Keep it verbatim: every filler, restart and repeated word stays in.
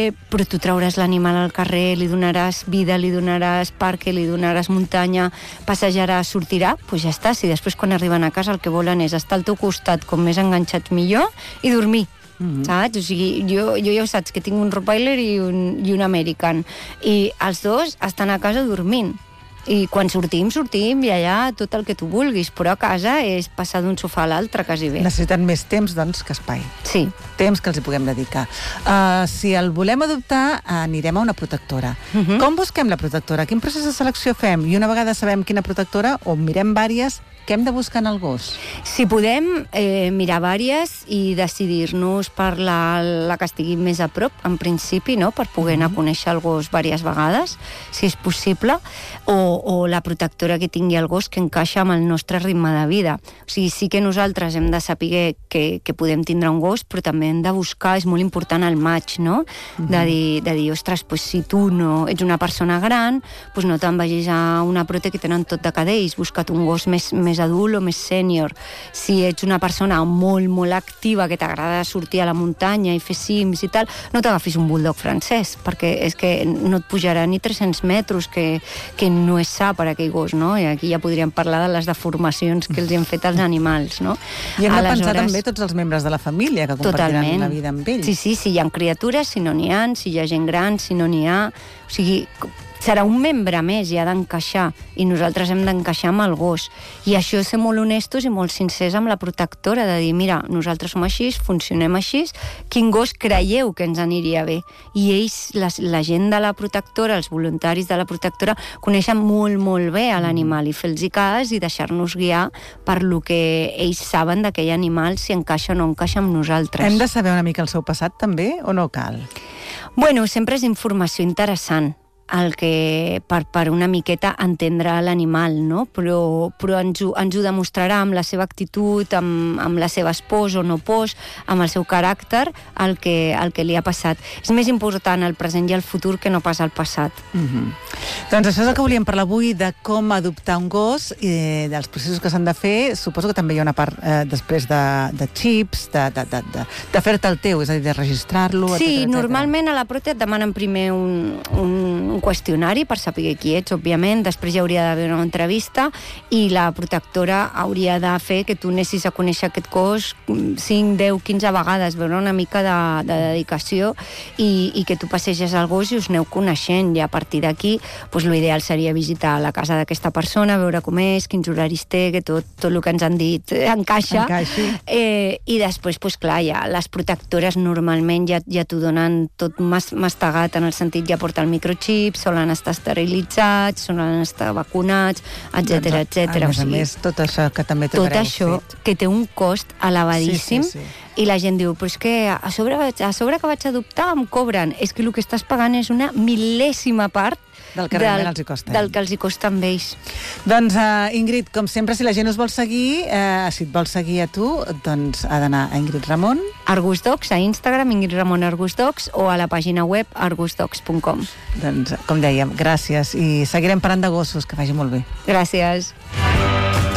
fer, però tu trauràs l'animal al carrer, li donaràs vida, li donaràs parc, li donaràs muntanya, passejarà, sortirà, doncs ja està. Si després quan arriben a casa el que volen és estar al teu costat com més enganxats millor i dormir. Mm-hmm. Saps? O sigui, jo, jo ja ho saps, que tinc un Rottweiler i un, i un American, i els dos estan a casa dormint. I quan sortim, sortim, i allà tot el que tu vulguis, però a casa és passar d'un sofà a l'altre quasi bé. Necessiten més temps, doncs, que espai. Sí. Temps que els hi puguem dedicar. Uh, si el volem adoptar, anirem a una protectora. Uh-huh. Com busquem la protectora? Quin procés de selecció fem? I una vegada sabem quina protectora, o mirem vàries, què hem de buscar en el gos? Si podem eh, mirar vàries i decidir-nos per la, la que estigui més a prop, en principi, no? Per poder anar a conèixer el gos diverses vegades, si és possible, o, o la protectora que tingui el gos que encaixa amb el nostre ritme de vida. O sigui, sí que nosaltres hem de saber que, que podem tindre un gos, però també hem de buscar, és molt important el match, no? Uh-huh. De dir, de dir ostres, pues, si tu no ets una persona gran, pues no te'n vagis a una prote que tenen tot de cadells, busca't un gos més, més més adult o més sènior. Si ets una persona molt, molt activa, que t'agrada sortir a la muntanya i fer cims i tal, no t'agafis un bulldog francès, perquè és que no et pujarà ni tres-cents metres, que, que no és sa per aquell gos, no? I aquí ja podríem parlar de les deformacions que els han fet als animals, no? I hem de Aleshores, pensar també tots els membres de la família que compartiran totalment la vida amb ells. Sí, sí, si hi ha criatures, si no n'hi ha, si hi ha gent gran, si no n'hi ha... O sigui, serà un membre més i ha d'encaixar, i nosaltres hem d'encaixar amb el gos. I això és ser molt honestos i molt sincers amb la protectora, de dir, mira, nosaltres som així, funcionem així, quin gos creieu que ens aniria bé? I ells, la, la gent de la protectora, els voluntaris de la protectora, coneixen molt, molt bé a l'animal, i fer-los cas i deixar-nos guiar per lo que ells saben d'aquell animal, si encaixa o no encaixa amb nosaltres. Hem de saber una mica el seu passat, també, o no cal? Bueno, sempre és informació interessant, el que per, per una miqueta entendre l'animal, no? Però, però ens, ho, ens ho demostrarà amb la seva actitud, amb, amb la seva pors o no pors, amb el seu caràcter, el que, el que li ha passat. És més important el present i el futur que no pas el passat. Mm-hmm. Doncs això és el que volíem parlar avui, de com adoptar un gos, i dels processos que s'han de fer. Suposo que també hi ha una part eh, després de, de xips, de, de, de, de, de fer-te el teu, és a dir, de registrar-lo, sí, etcètera, normalment a la prote et demanen primer un, un un qüestionari per saber qui ets, òbviament, després hi hauria d'haver una entrevista i la protectora hauria de fer que tu anessis a conèixer aquest gos cinc, deu, quinze vegades, veure una mica de, de dedicació i, i que tu passeges el gos i us aneu coneixent, i a partir d'aquí doncs, l'ideal seria visitar la casa d'aquesta persona, veure com és, quins horaris té, que tot, tot el que ens han dit encaixa. Eh, I després, doncs, clar, ja, les protectores normalment ja, ja t'ho donen tot mastegat, en el sentit ja porta el microchip, solen estar esterilitzats, solen estar vacunats, etcètera, etcètera. A més a més, tot això que també té tot això, fet. Que té un cost elevadíssim, sí, sí, sí. I la gent diu, però és que a sobre, a sobre que vaig adoptar em cobren. És que el que estàs pagant és una mil·lèsima part del que realment els hi costa. Del que els hi costa amb ells. Doncs, uh, Ingrid, com sempre, si la gent us vol seguir, uh, si et vol seguir a tu, doncs ha d'anar a Ingrid Ramon. Argus Dogs, a Instagram, Ingrid Ramon Argus Dogs, o a la pàgina web argus dogs punt com. Doncs, com dèiem, gràcies, i seguirem parlant de gossos, que vagi molt bé. Gràcies.